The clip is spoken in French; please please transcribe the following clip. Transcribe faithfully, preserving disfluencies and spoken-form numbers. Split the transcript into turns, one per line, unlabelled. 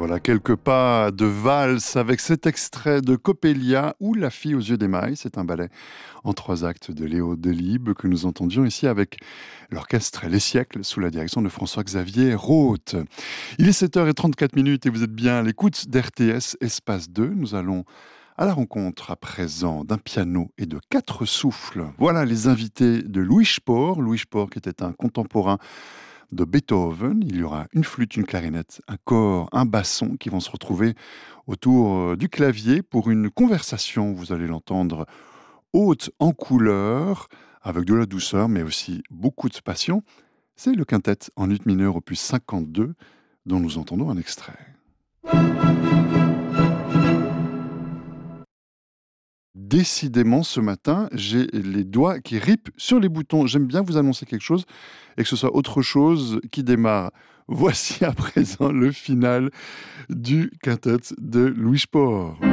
Voilà quelques pas de valse avec cet extrait de Coppelia ou La fille aux yeux d'émail. C'est un ballet en trois actes de Léo Delibes que nous entendions ici avec l'orchestre Les Siècles sous la direction de François-Xavier Roth. Il est sept heures trente-quatre minutes et vous êtes bien à l'écoute d'R T S Espace deux. Nous allons à la rencontre à présent d'un piano et de quatre souffles. Voilà les invités de Louis Spohr. Louis Spohr qui était un contemporain de Beethoven. Il y aura une flûte, une clarinette, un cor, un basson qui vont se retrouver autour du clavier pour une conversation, vous allez l'entendre, haute en couleur, avec de la douceur mais aussi beaucoup de passion. C'est le quintet en ut mineur opus cinquante-deux dont nous entendons un extrait. Décidément, ce matin, j'ai les doigts qui ripent sur les boutons. J'aime bien vous annoncer quelque chose et que ce soit autre chose qui démarre. Voici à présent le final du quintet de Louis Spohr.